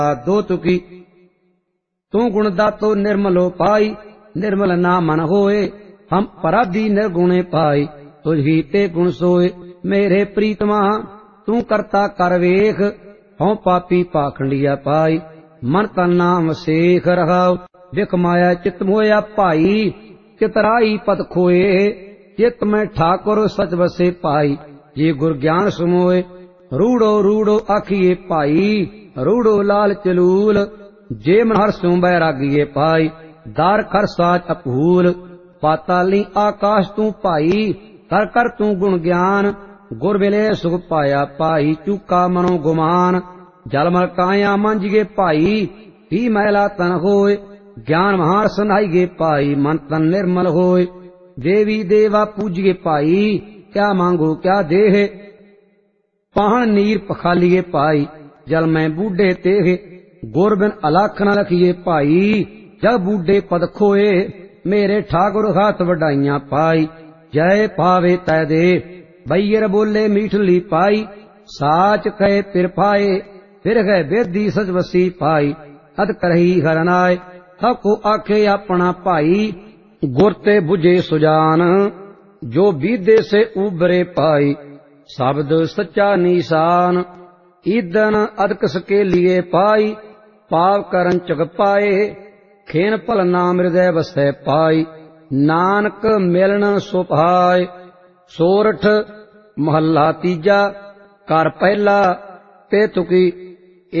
दो तुकी। तू गुण दातो निर्मलो पाई, निर्मल ना मन होए। हम पराधी निर्गुणे पाई, तुझ ही ते गुण सोए। मेरे प्रीतमा तू करता कर वेख, हों पापी पाखंडिया पाई। मन तन नाम सेख रहाओ, विख माया चित मोया पाई। चितराई पद खोए, चित में ठाकुर सच बसे पाई। ये गुर ज्ञान सुमोए, रूड़ो रूड़ो आखिए पाई। रूड़ो लाल चलूल, जे मन हर सो बैरागिए पाई। दार कर साच अपहूल, पाताली आकाश तू पाई। कर कर तू गुण ज्ञान, गुर विले सुख पाया पाई। चूका मनो गुमान, जलमल काया मंजिए पाई। ही मैला तन होए, ज्ञान महार सनाइए पाई। मन तन निर्मल होए, देवी देवा पूजिए पाई। क्या मांगो क्या देह, पाहन नीर पखालिए पाई। जल में बूढ़े तेहे, गुर बिन अलख न लखिए पाई। जब बूढ़े पद खोए, मेरे ठाकुर हाथ वडाइयां पाई। जय पावे तै दे, बैयर बोले मीठली पाई। साच कहे फिर पाए, फिर गए बेदी सच बसी पाई। अद करही हरनाय, सबको आखे अपना भाई। गुर ते बुझे सुजान, जो बीदे से उबरे पाई। शब्द सच्चा निशान, ईदन अदकस के लिए पाई। पाव करन चुग पाए, खेन भल नाम हृदय बसै पाई। नानक मिलन सुभाय। सोरठ महला तीजा, कर पहला ते तुकी।